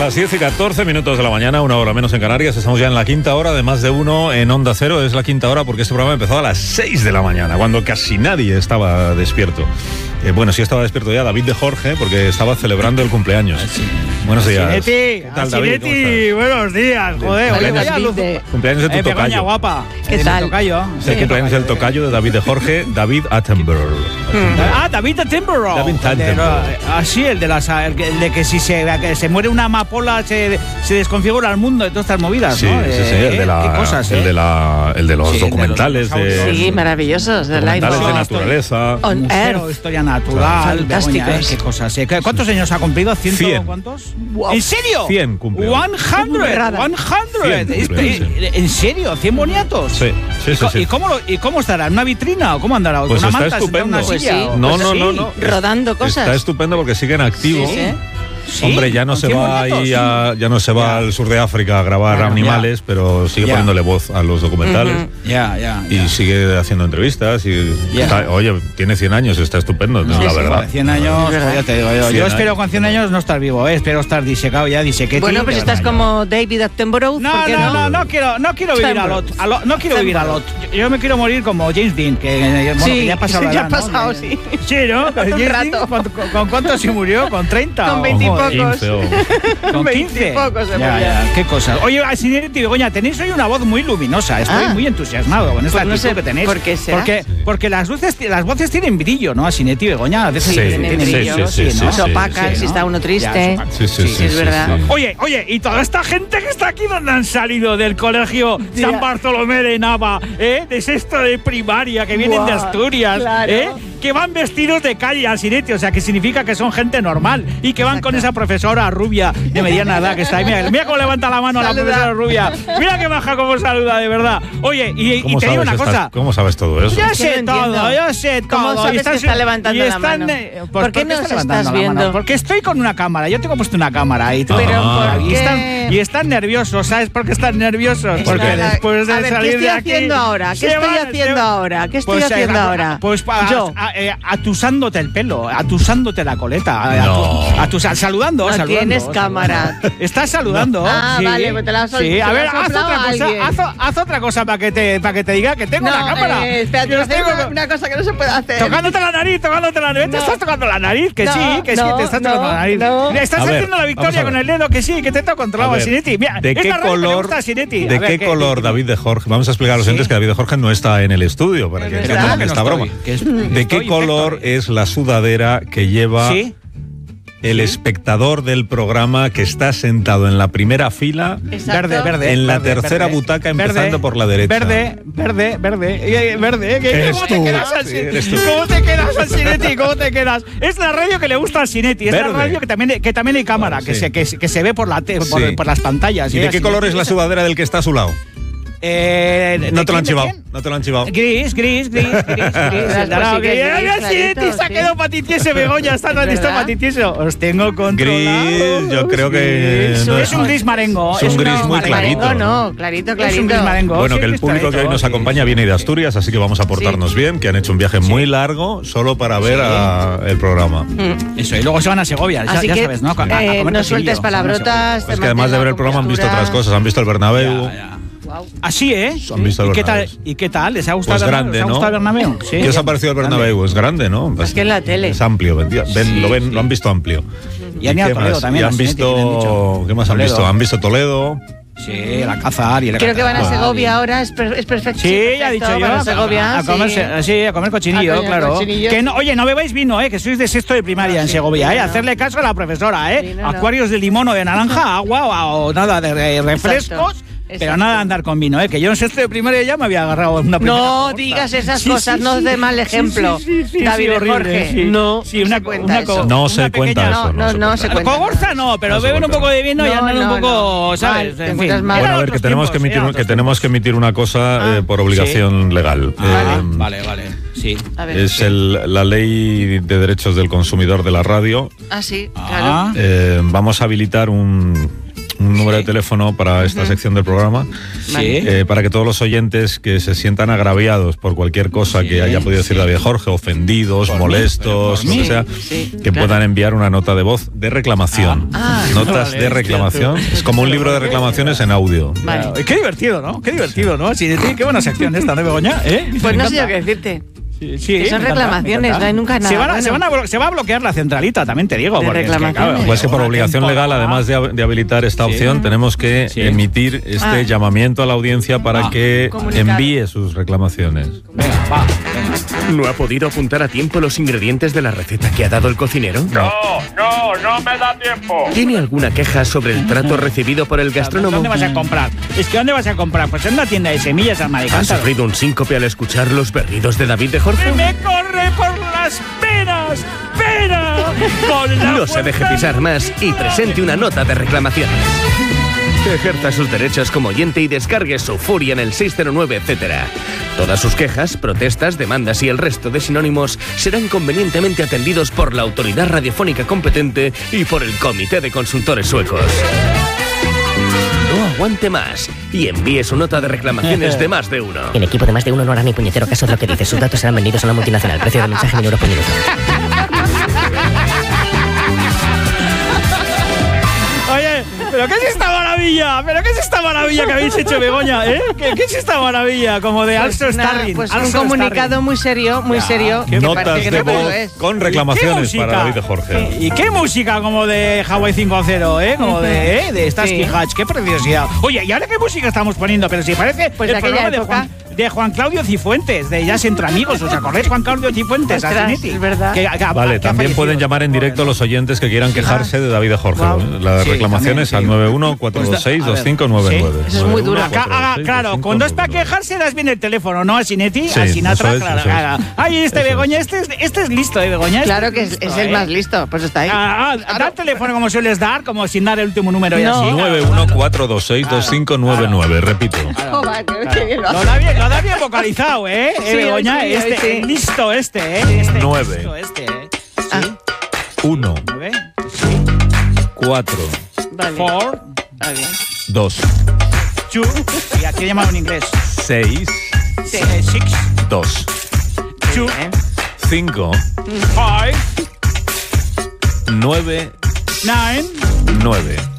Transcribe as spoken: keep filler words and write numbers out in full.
Las diez y catorce minutos de la mañana, una hora menos en Canarias. Estamos ya en la quinta hora de Más de Uno en Onda Cero. Es la quinta hora porque este programa empezó a las seis de la mañana, cuando casi nadie estaba despierto. Eh, bueno, sí estaba despierto ya David de Jorge, porque estaba celebrando el cumpleaños. Sí. Buenos días. Sineti, ¿Qué tal, David? Sineti, buenos días. Joder, cumpleaños, vaya luz. de, cumpleaños de tu eh, tocayo. Begoña, guapa. ¿Qué de tal? Tocayo. Sí, el cumpleaños del tocayo de David de Jorge, David Attenborough. Mm. Ah, David Attenborough. David Attenborough. Ah, sí, el de, las, el, que, el de que si se, que se muere una amapola se, se desconfigura el mundo de todas estas movidas, Sí, ¿no? sí, sí, Eh, el de, la, ¿Qué cosas, el eh? de, la, el de los Sí, documentales. de los de, Sí, maravillosos. De Life documentales de on naturaleza. On Museo, Earth. historia natural, Fantásticos. Begoña, eh, qué cosas. eh. ¿Cuántos años ha cumplido? ¿Ciento Cien. cuántos? Wow. ¿En serio? cien cumplió. cien, Burrada. cien. Cien Este- cumplió, sí. ¿En serio? ¿cien boniatos? Sí, sí, ¿Y, sí, co- sí. ¿y, cómo lo- ¿Y cómo estará? ¿En una vitrina o cómo andará? ¿Con Pues una está manta sentada en una estupendo. silla? Pues sí. No, Pues no, sí. no, no. Rodando cosas. Está estupendo porque siguen activos. Sí, sí. Sí, Hombre, ya no con se cien va boniatos. ahí a, ya no se va Ya. al sur de África a grabar Bueno, animales, pero sigue Ya. poniéndole voz a los documentales. Ujú. Ya, ya. Y ya. sigue haciendo entrevistas y Ya. está- oye, tiene cien años, está estupendo, No, la sí, verdad. con cien años, Es verdad. ya te digo yo. cien Yo espero años. con cien años no estar vivo, eh, espero estar disecado ya, disequete. Bueno, pues estás como David Attenborough. No, ¿por qué no, no, no quiero, no quiero vivir a lot, a lot- no quiero vivir a lot. Yo, yo me quiero morir como James Dean, que, eh, bueno, Sí, que ya ha pasado la ya edad, ha ¿no? pasado, Que- sí. Sí, ¿no? Hace un James Dean, rato. ¿con, con, con cuánto se murió? ¿Con treinta? Con o- veinte y joder, pocos. quince o- ¿Con quince? Veintipocos se Ya, murió. ya, qué cosas. Oye, Sineti y Begoña, tenéis hoy una voz muy luminosa. Estoy Ah. muy entusiasmado con esta Pues no actitud sé que tenéis. por qué será. Porque, porque las, luces, las voces tienen brillo, ¿no? A Sineti y Begoña a veces Sí, tienen sí, brillo. sí, sí, ¿no? sí, Se opacan sí, si ¿no? está uno triste. Ya, se Sí, sí, Sí, sí, es sí, verdad. sí. Oye, oye, y toda esta gente que está aquí donde han salido del colegio San Bartolomé de Nava, ¿eh? De sexto de primaria, que vienen de Buah, Asturias, claro. ¿eh? Que van vestidos de calle al Sineti, o sea, que significa que son gente normal y que van con esa profesora rubia de mediana edad que está ahí. Mira, mira cómo levanta la mano a la Saluda. profesora rubia. Mira que baja cómo saluda, de verdad. Oye, y, y ¿Cómo te digo sabes una estas- cosa. ¿Cómo sabes todo eso? Yo Es que sé no todo, entiendo. yo sé todo. ¿Cómo sabes Y están- que está levantando y la están, mano? eh, pues, ¿Por qué no está nos levantando estás la mano? viendo? Porque estoy con una cámara, yo tengo puesto una cámara ahí. Pero Ah. ¿por y, qué? están, y están nerviosos, ¿sabes por qué están nerviosos? Está Porque la- después de a ver, salir ¿qué estoy de aquí, haciendo ahora? ¿Qué se estoy van- haciendo se- ahora? ¿Qué estoy Pues, eh, haciendo a- ahora? Pues a- Yo. a- eh, atusándote el pelo, atusándote la coleta, a- No. atu- atusa- saludando, No saludando. tienes saludando. cámara. Estás saludando. Ah, sí. vale, pues te la has sol- Sí, te a la ver, has haz soplado otra a cosa, alguien. haz, haz otra cosa para que te para que te diga que tengo la cámara. eh, espérate, Yo hacer tengo- una, una cosa que no se puede hacer. Tocándote la nariz, tocándote la nariz. ¿Te No. estás tocando la nariz? Que No, sí, que sí, no, te estás no, tocando la nariz. no. Mira, estás A ver, haciendo la vamos victoria a con ver. el dedo, que sí, que te toca controlado, A ver, Sineti. Mira, ¿De es qué la radio que le color, gusta a Sineti. de A ver, qué ¿qué- color qué- David de Jorge? Vamos a explicar a los ¿Sí? oyentes que David de Jorge no está en el estudio para Es que verdad. entiendan Que no esta estoy, broma. que es- ¿De qué estoy color perfecto. es la sudadera que lleva Sí. el espectador del programa que está sentado en la primera fila? Exacto. Verde, verde. En la verde, tercera verde. butaca, Verde, empezando por la derecha. Verde, verde, verde, eh, verde. eh, Eres ¿Cómo tú. te quedas al Sí, Sin- eres tú. ¿Cómo te quedas al Sineti? ¿Cómo te quedas? Es la radio que le gusta al Sineti. Es Verde. la radio que también, que también hay cámara, Vale, que, sí. se, que, se- que se ve por, la te- por, Sí. por las pantallas. ¿Y ¿eh? de qué Al color Sineti. es la sudadera del que está a su lado? Eh, ¿de No te lo quién, han de chivado. quién? No te lo han chivado. Gris, gris, gris, gris, gris. Pues Dará, sí que gris. es gris, Ay, Sineti clarito, se ha sí. quedado patitieso, Begoña. Está Es tan listo verdad. patitieso. Os tengo controlado. Gris, yo creo que Es, no es un gris marengo. es un gris gris muy marengo. clarito. Marengo no, clarito, Es clarito. un gris marengo. Bueno, sí, que el está público que hoy hecho, nos sí. acompaña viene de Asturias, así que vamos a portarnos bien, que han hecho un viaje muy largo solo para ver a- el programa. Mm. Eso, y luego se van a Segovia, ya, Así ya que sabes, ¿no? A- a eh, comer no cochillo, sueltes se van a palabrotas. Es que además de ver el programa han visto otras cosas, han visto el Bernabéu. Segovia. Ya, ya. Wow. Así, ¿eh? Han visto el ¿Y qué tal? Bernabéu. ¿Y qué tal? ¿Les ha gustado Pues el grande, Bernabéu? ¿Les ha ¿no? gustado el Bernabéu? Sí. ¿Qué os ha parecido el Bernabéu? Es grande, ¿no? Es que en la tele. Es amplio, ven- ven- Sí, lo, ven, sí. lo han visto amplio. Y han ido a qué Toledo más? también, Y han a Sinetti, que le han visto, dicho. ¿qué más han Toledo. visto? Han visto Toledo. Sí, la Cazar y el Creo que van a Cazar. Segovia ahora, es, per- es perfecto. Sí, ya he dicho yo. Van a Segovia, a, comer, sí. sí, a comer cochinillo, A comer claro. cochinillo. Que no, oye, no bebáis vino, eh, que sois de sexto de primaria Ah, en sí, Segovia, eh. vino no. Hacerle caso a la profesora, eh. Vino no. Acuarios de limón o de naranja, agua o, o nada de re- refrescos. Exacto. Pero Exacto. nada de andar con vino, ¿eh? Que yo en sexto de primaria ya me había agarrado una primera No cohorta. digas esas Sí, cosas, sí, no sí. des mal Sí, ejemplo. sí, sí, sí, David sí, de horrible, Jorge, sí. no, Sí, una, no se cuenta una eso. co- No una se cuenta pequeña- eso. No, no, no se cuenta. Cogorza no, pero No se beben un cuenta. poco de vino y No, andan un no, poco, no. ¿sabes? Mal, te En fin. encuentras mal. Bueno, a ver, Otros que tenemos que tiempos, emitir, eran que otros tenemos que emitir una cosa Ah, eh, por obligación legal. Ah, Eh, vale, vale, sí. A ver. Es el- la ley de derechos del consumidor de la radio. Ah, sí, Ah. claro. Eh, vamos a habilitar un, un número de teléfono para esta sección del programa, Sí. eh, para que todos los oyentes que se sientan agraviados por cualquier cosa Sí, que haya podido decir sí. David Jorge, ofendidos, Por mí, molestos, pero por lo que mí. sea, Sí, que claro. puedan enviar una nota de voz de reclamación. Ah. Ah. Notas Vale, de reclamación. cierto. Es como un libro de reclamaciones en audio. Vale. Claro. Qué divertido, ¿no? Qué divertido, ¿no? Sí, sí, qué buena sección esta, ¿no, Begoña? ¿Eh? Pues Me no sé yo encanta. qué decirte. Sí, sí, Que son me encanta, reclamaciones, me encanta. no hay nunca nada Se, van a- bueno. se, van a blo- se va a bloquear la centralita, también te digo. De porque es que, reclamaciones. claro, Pues que por una obligación legal, temporada- además de, hab- de habilitar esta Sí. opción, tenemos que Sí. emitir este Ah. llamamiento a la audiencia para Ah. que Comunicado. envíe sus reclamaciones. Venga, va. venga. ¿No ha podido apuntar a tiempo los ingredientes de la receta que ha dado el cocinero? No, no, no me da tiempo. ¿Tiene alguna queja sobre el trato recibido por el gastrónomo? ¿Dónde vas a comprar? Es que ¿dónde vas a comprar? Pues en una tienda de semillas al ¿Ha Maricántaro. sufrido un síncope al escuchar los berridos de David de Jorge? ¡Que me corre por las penas! ¡Pena! Con la No se deje fuerza pisar más y presente una nota de reclamaciones. Ejerza sus derechos como oyente y descargue su furia en el seis cero nueve, etcétera. Todas sus quejas, protestas, demandas y el resto de sinónimos serán convenientemente atendidos por la autoridad radiofónica competente y por el Comité de Consultores Suecos. No aguante más y envíe su nota de reclamaciones de más de uno. El equipo de más de uno no hará ni puñetero caso de lo que dice. Sus datos serán vendidos a una multinacional. Precio de mensaje mil euros por minuto. Oye, ¿pero qué es esta maravilla? ¿Pero qué es esta maravilla que habéis hecho, Begoña? ¿Eh? ¿Qué, qué es esta maravilla? Como de Pues Alstom nada, Starling. pues un Alstom comunicado Starling. muy serio, muy Ya, serio. qué que Notas parece que de no, pero voz lo es. con ¿Y qué reclamaciones música? para David de Jorge. ¿Y qué música como de Hawaii cinco cero, eh? Como de, ¿eh? de Starsky Sí. Hatch. ¡Qué preciosidad! Oye, ¿y ahora qué música estamos poniendo? Pero si parece Pues el de aquella programa de época. Juan, de Juan Claudio Cifuentes, de Jazz Entre Amigos. ¿Os acordáis, Juan Claudio Cifuentes? Ostras, Asinetti? es verdad. Que- que- que ha Vale, también fallecido pueden este llamar en pobre, directo ¿no? los oyentes que quieran quejarse de David de Jorge. Guau. ¿eh? Las Sí, reclamaciones también, sí. al nueve uno cuatro dos seis dos cinco nueve nueve. Eso es muy duro. Acá, ah, claro, cuando es para quejarse das bien el teléfono, ¿no? A Sinetti, Sí, a Sinatra, eso es, claro. eso es. Ah, Ay, este Eso es. Begoña, este es, este es listo, ¿eh, Begoña? Este Claro que es, listo, es el ¿eh? más listo, pues está ahí. Ah, ah, da el teléfono como sueles dar, como sin dar el último número y No. así. nueve uno cuatro dos seis dos cinco nueve nueve, repito. Joder, qué- qué bien lo Lo hace. da bien, lo da bien vocalizado, ¿eh? Sí, eh Begoña, hoy sí, hoy este, sí. listo este, ¿eh? Este, Nueve. listo este, ¿eh? Ah, uno, Nueve, cuatro, vale. four, Está bien. dos, two, y aquí llamado en inglés. seis, Sí. Eh, Six, dos, two, Bien. cinco, five, nueve, nine, nueve.